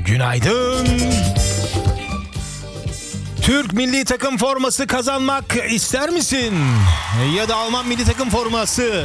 Günaydın. Türk milli takım forması kazanmak ister misin? Ya da Alman milli takım forması?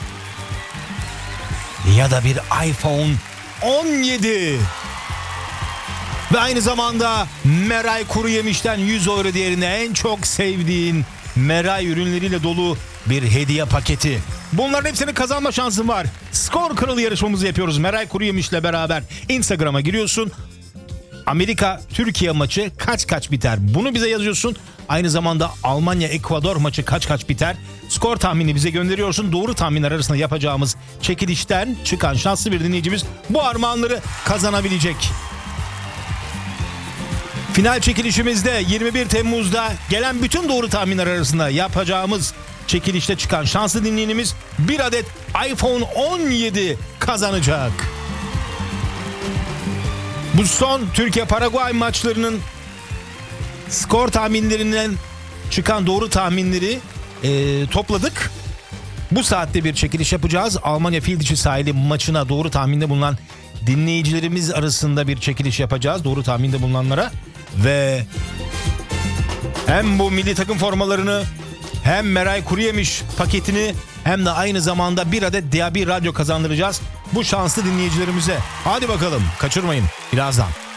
Ya da bir iPhone 17? Ve aynı zamanda Meray Kuruyemiş'ten 100 euro değerinde en çok sevdiğin Meray ürünleriyle dolu bir hediye paketi. Bunların hepsini kazanma şansın var. Skor Kralı yarışmamızı yapıyoruz Meray Kuruyemiş'le beraber. Instagram'a giriyorsun. Amerika-Türkiye maçı kaç biter? Bunu bize yazıyorsun. Aynı zamanda Almanya-Ekvador maçı kaç biter? Skor tahmini bize gönderiyorsun. Doğru tahminler arasında yapacağımız çekilişten çıkan şanslı bir dinleyicimiz bu armağanları kazanabilecek. Final çekilişimizde 21 Temmuz'da gelen bütün doğru tahminler arasında yapacağımız çekilişte çıkan şanslı dinleyenimiz bir adet iPhone 17 kazanacak. Bu son Türkiye-Paraguay maçlarının skor tahminlerinden çıkan doğru tahminleri topladık. Bu saatte bir çekiliş yapacağız. Almanya Fil Dişi Sahili maçına doğru tahminde bulunan dinleyicilerimiz arasında bir çekiliş yapacağız. Doğru tahminde bulunanlara. Ve hem bu milli takım formalarını hem Meray Kuruyemiş paketini hem de aynı zamanda bir adet DAB radyo kazandıracağız bu şanslı dinleyicilerimize. Hadi bakalım, kaçırmayın birazdan.